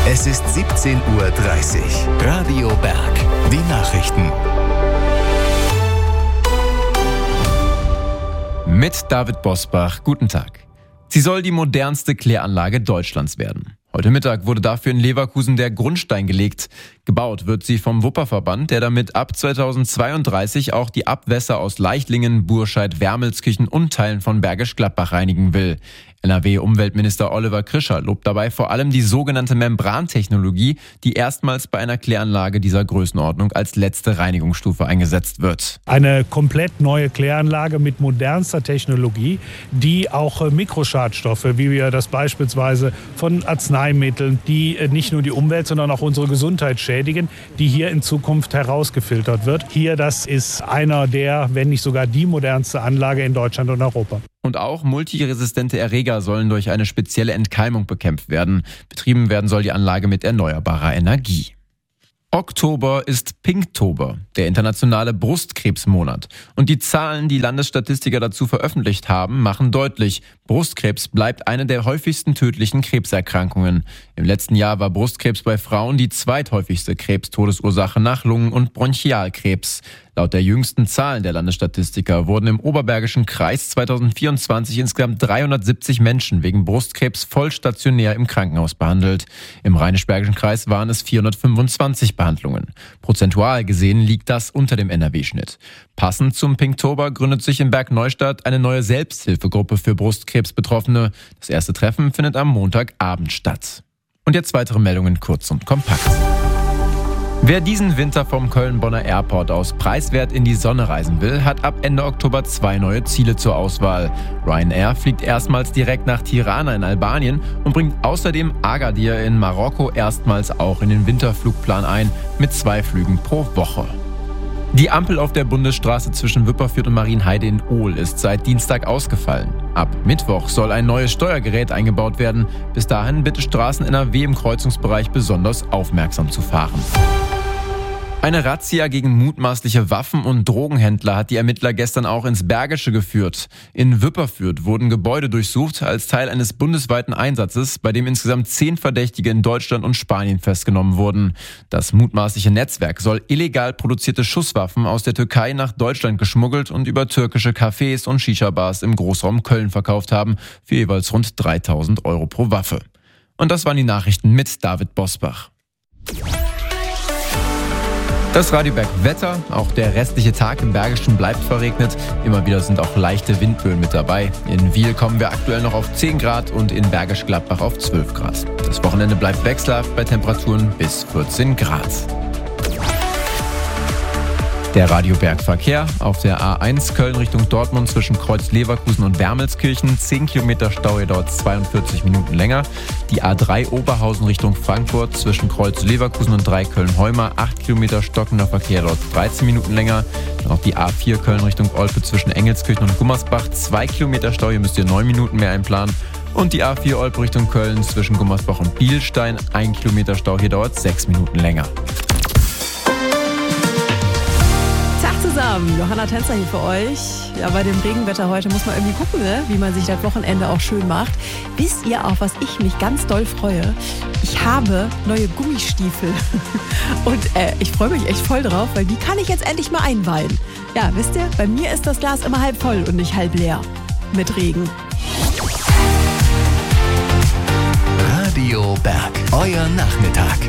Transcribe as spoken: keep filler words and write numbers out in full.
Es ist siebzehn Uhr dreißig. Radio Berg. Die Nachrichten. Mit David Bosbach. Guten Tag. Sie soll die modernste Kläranlage Deutschlands werden. Heute Mittag wurde dafür in Leverkusen der Grundstein gelegt. Gebaut wird sie vom Wupperverband, der damit ab zweitausendzweiunddreißig auch die Abwässer aus Leichlingen, Burscheid, Wermelskirchen und Teilen von Bergisch Gladbach reinigen will. N R W-Umweltminister Oliver Krischer lobt dabei vor allem die sogenannte Membrantechnologie, die erstmals bei einer Kläranlage dieser Größenordnung als letzte Reinigungsstufe eingesetzt wird. Eine komplett neue Kläranlage mit modernster Technologie, die auch Mikroschadstoffe, wie wir das beispielsweise von Arzneimitteln, die nicht nur die Umwelt, sondern auch unsere Gesundheit schädigen, die hier in Zukunft herausgefiltert wird. Hier, das ist einer der, wenn nicht sogar die modernste Anlage in Deutschland und Europa. Und auch multiresistente Erreger sollen durch eine spezielle Entkeimung bekämpft werden. Betrieben werden soll die Anlage mit erneuerbarer Energie. Oktober ist Pinktober, der internationale Brustkrebsmonat. Und die Zahlen, die Landesstatistiker dazu veröffentlicht haben, machen deutlich, Brustkrebs bleibt eine der häufigsten tödlichen Krebserkrankungen. Im letzten Jahr war Brustkrebs bei Frauen die zweithäufigste Krebstodesursache nach Lungen- und Bronchialkrebs. Laut der jüngsten Zahlen der Landesstatistiker wurden im Oberbergischen Kreis zweitausendvierundzwanzig insgesamt dreihundertsiebzig Menschen wegen Brustkrebs vollstationär im Krankenhaus behandelt. Im Rheinisch-Bergischen Kreis waren es vierhundertfünfundzwanzig Behandlungen. Prozentual gesehen liegt das unter dem N R W-Schnitt. Passend zum Pinktober gründet sich in Bergneustadt eine neue Selbsthilfegruppe für Brustkrebsbetroffene. Das erste Treffen findet am Montagabend statt. Und jetzt weitere Meldungen kurz und kompakt. Wer diesen Winter vom Köln-Bonner Airport aus preiswert in die Sonne reisen will, hat ab Ende Oktober zwei neue Ziele zur Auswahl. Ryanair fliegt erstmals direkt nach Tirana in Albanien und bringt außerdem Agadir in Marokko erstmals auch in den Winterflugplan ein, mit zwei Flügen pro Woche. Die Ampel auf der Bundesstraße zwischen Wipperfürth und Marienheide in Ohl ist seit Dienstag ausgefallen. Ab Mittwoch soll ein neues Steuergerät eingebaut werden. Bis dahin bitte Straßen-N R W im Kreuzungsbereich besonders aufmerksam zu fahren. Eine Razzia gegen mutmaßliche Waffen- und Drogenhändler hat die Ermittler gestern auch ins Bergische geführt. In Wipperfürth wurden Gebäude durchsucht als Teil eines bundesweiten Einsatzes, bei dem insgesamt zehn Verdächtige in Deutschland und Spanien festgenommen wurden. Das mutmaßliche Netzwerk soll illegal produzierte Schusswaffen aus der Türkei nach Deutschland geschmuggelt und über türkische Cafés und Shisha-Bars im Großraum Köln verkauft haben, für jeweils rund dreitausend Euro pro Waffe. Und das waren die Nachrichten mit David Bosbach. Das Radio Berg Wetter, auch der restliche Tag im Bergischen bleibt verregnet. Immer wieder sind auch leichte Windböen mit dabei. In Wiel kommen wir aktuell noch auf zehn Grad und in Bergisch Gladbach auf zwölf Grad. Das Wochenende bleibt wechselhaft bei Temperaturen bis vierzehn Grad. Der Radio Berg Verkehr auf der A eins Köln Richtung Dortmund zwischen Kreuz Leverkusen und Wermelskirchen. zehn Kilometer Stau, hier dauert zweiundvierzig Minuten länger. Die A drei Oberhausen Richtung Frankfurt zwischen Kreuz Leverkusen und drei Köln-Heuma. acht Kilometer stockender Verkehr, dauert dreizehn Minuten länger. Dann auch die A vier Köln Richtung Olpe zwischen Engelskirchen und Gummersbach. zwei Kilometer Stau, hier müsst ihr neun Minuten mehr einplanen. Und die A vier Olpe Richtung Köln zwischen Gummersbach und Bielstein. ein Kilometer Stau, hier dauert sechs Minuten länger. Zusammen, Johanna Tänzer hier für euch. Ja, bei dem Regenwetter heute muss man irgendwie gucken, ne? Wie man sich das Wochenende auch schön macht. Wisst ihr, auf was ich mich ganz doll freue? Ich habe neue Gummistiefel. Und äh, ich freue mich echt voll drauf, weil die kann ich jetzt endlich mal einweihen. Ja, wisst ihr, bei mir ist das Glas immer halb voll und nicht halb leer. Mit Regen. Radio Berg, euer Nachmittag.